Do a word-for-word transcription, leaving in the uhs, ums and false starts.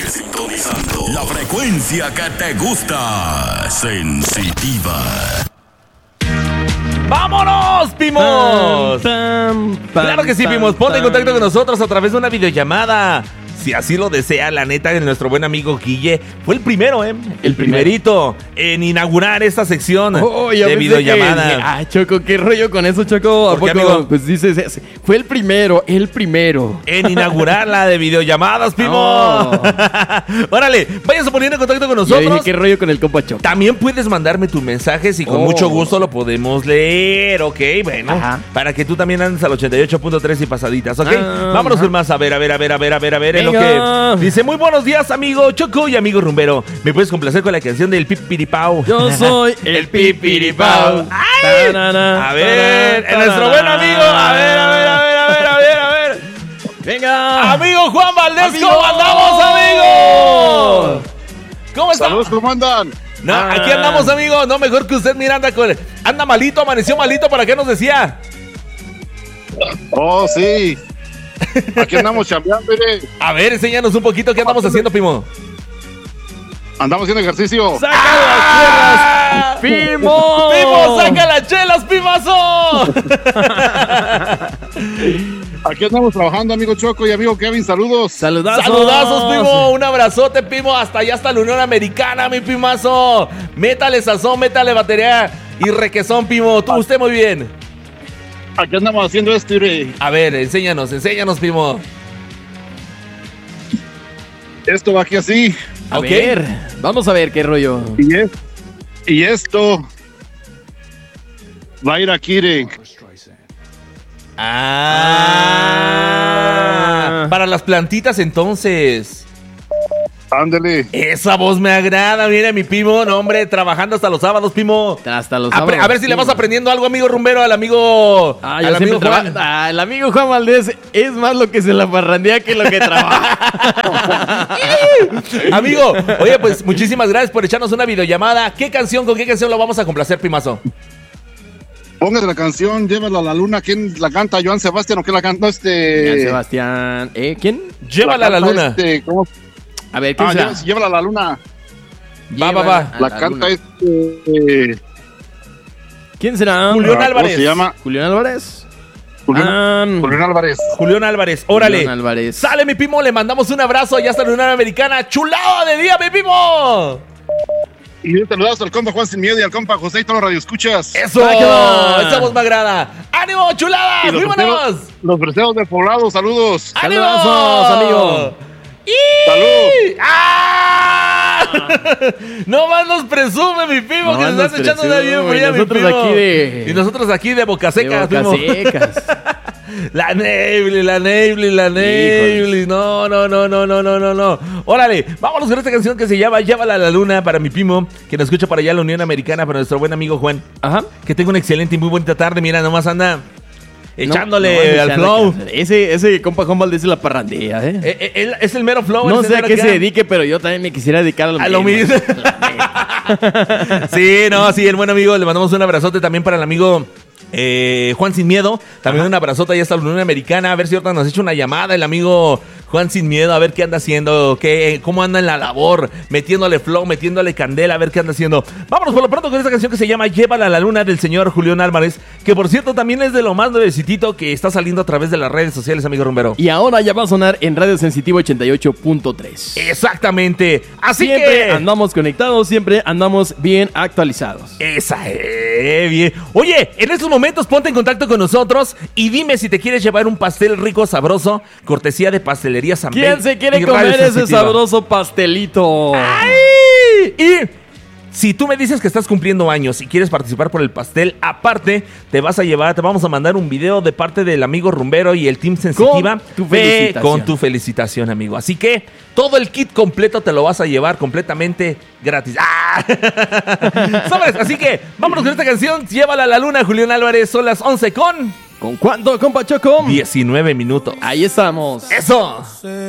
Sintonizando la frecuencia que te gusta. Sensitiva. ¡Vámonos, Pimos! Pam, pam, claro que sí, pam, Pimos. Ponte en contacto con nosotros a través de una videollamada. Si así lo desea, la neta, nuestro buen amigo Guille fue el primero, ¿eh? El primerito en inaugurar esta sección oh, de videollamada. Que, ah, Choco, ¿qué rollo con eso, Choco? ¿A poco? Amigo? Pues dices, fue el primero, el primero. En inaugurar la de videollamadas, Pimo. Oh. Órale, váyanse poniendo en contacto con nosotros. Ya dije, ¿qué rollo con el compa Choco? También puedes mandarme tus mensajes y con oh. mucho gusto lo podemos leer, ¿ok? Bueno, ajá, para que tú también andes al ochenta y ocho punto tres y pasaditas, ¿ok? Ah, vámonos con más. A ver, a ver, a ver, a ver, a ver, a ver. En lo que dice, muy buenos días, amigo Choco y amigo rumbero. ¿Me puedes complacer con la canción del Pipiripao? Yo soy el Pipiripao. ¡Ay! A ver, en nuestro buen amigo. A ver, a ver, a ver, a ver, a ver, a ver. Venga. Amigo Juan Valdés, amigo. ¿Cómo andamos, amigo? ¿Cómo están? Saludos, ¿cómo andan? No, ah. aquí andamos, amigo. No, mejor que usted, mira, anda, con... anda malito, amaneció malito. ¿Para qué nos decía? Oh, sí. Aquí andamos chambeando, mire. A ver, enséñanos un poquito qué andamos haciendo, Pimo. Andamos haciendo ejercicio. ¡Saca ¡Ah! las chelas! ¡Pimo! ¡Pimo, saca las chelas, Pimazo! Aquí andamos trabajando, amigo Choco y amigo Kevin, saludos. Saludazos. Saludazos, Pimo. Un abrazote, Pimo. Hasta allá, hasta la Unión Americana, mi Pimazo. Métale sazón, métale batería y requesón, Pimo. Tú, usted muy bien. Aquí andamos haciendo esto, Ire. A ver, enséñanos, enséñanos, Pimo. Esto va aquí así. A okay. ver, vamos a ver qué rollo. Y, es, y esto va a ir aquí, Ire. Ah, ah, para las plantitas, entonces. Ándale. Esa voz me agrada, mira mi Pimo, no hombre, trabajando hasta los sábados, Pimo. Hasta los Apre- sábados. A ver si Pimo. le vas aprendiendo algo, amigo rumbero, al amigo. Ah, al amigo Juan. Traba- ah, el amigo Juan Valdés es más lo que se la parrandea que lo que trabaja. Amigo, oye, pues muchísimas gracias por echarnos una videollamada. ¿Qué canción, con qué canción lo vamos a complacer, Pimazo? Póngase la canción, llévala a la luna. ¿Quién la canta? ¿Joan Sebastián o quién la canta? Este... Joan Sebastián. ¿Eh? ¿Quién? Llévala la a la luna. Este, ¿cómo? A ver, ¿quién ah, será? Llévala a la luna. Va, va, va. La, la canta este... Eh... ¿Quién será? Julián ah, Álvarez. ¿Cómo se llama? ¿Julián Álvarez? Julián, um, Julián Álvarez. Julián Álvarez, órale. Julián Álvarez. Sale, mi Pimo, le mandamos un abrazo allá hasta la Unión Americana. ¡Chulada de día, mi Pimo! Y un saludazo al compa Juan Sin Miedo y al compa José y todos los radioescuchas. ¡Eso! ¡Esa voz me agrada! ¡Ánimo, chulada! ¡Vámonos! Los freseos del poblado, saludos. ¡Ánimo! ¡Saludazos, amigo! ¡Y! ¡Salud! ¡Ah! No más nos presume, mi Pimo, no que se estás echando de bien fría, mi Pimo. Aquí de... Y nosotros aquí de boca secas, de boca secas. La Nebly, la Nebly, la Nebly. No, no, no, no, no, no, no, no. Órale, vámonos con esta canción que se llama Llévala a la luna para mi Pimo, que nos escucha para allá en la Unión Americana, para nuestro buen amigo Juan. Ajá. Que tenga una excelente y muy bonita tarde. Mira, nomás anda echándole no, no, al flow. Ese, ese compa Juan Valdés es la parrandea, ¿eh? Eh, eh, él, es el mero flow. No sé a qué se dedique, pero yo también me quisiera dedicar a lo, a lo mismo. Sí, no, sí, el buen amigo. Le mandamos un abrazote también para el amigo eh, Juan Sin Miedo. También Ajá. un abrazote ya hasta la Unión Americana. A ver si ahorita nos echa una llamada el amigo Juan Sin Miedo. A ver qué anda haciendo, qué, cómo anda en la labor, metiéndole flow, metiéndole candela. A ver qué anda haciendo. Vámonos por lo pronto con esta canción que se llama Llévala a la luna del señor Julián Álvarez, que por cierto también es de lo más nuevecitito que está saliendo a través de las redes sociales, amigo rumbero. Y ahora ya va a sonar en Radio Sensitivo ochenta y ocho punto tres. Exactamente. Así siempre que andamos conectados, siempre andamos bien actualizados. Esa es bien. Oye, en estos momentos ponte en contacto con nosotros y dime si te quieres llevar un pastel rico, sabroso, cortesía de Pastelería San ¿Quién se quiere comer ese sabroso pastelito? ¡Ay! Y si tú me dices que estás cumpliendo años y quieres participar por el pastel, aparte te vas a llevar, te vamos a mandar un video de parte del amigo rumbero y el Team Sensitiva con tu felicitación, con tu felicitación, amigo. Así que todo el kit completo te lo vas a llevar completamente gratis. ¡Ah! ¿Sabes? Así que vámonos con esta canción. Llévala a la luna, Julián Álvarez. Son las once con... ¿Con cuánto, compa Choco? diecinueve minutos. Ahí estamos. ¡Eso!